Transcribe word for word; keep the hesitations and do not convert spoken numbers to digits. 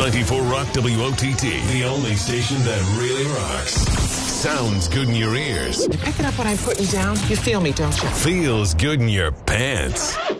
ninety-four Rock W O T T, the only station that really rocks. Sounds good in your ears. You picking up what I'm putting down? You feel me, don't you? Feels good in your pants.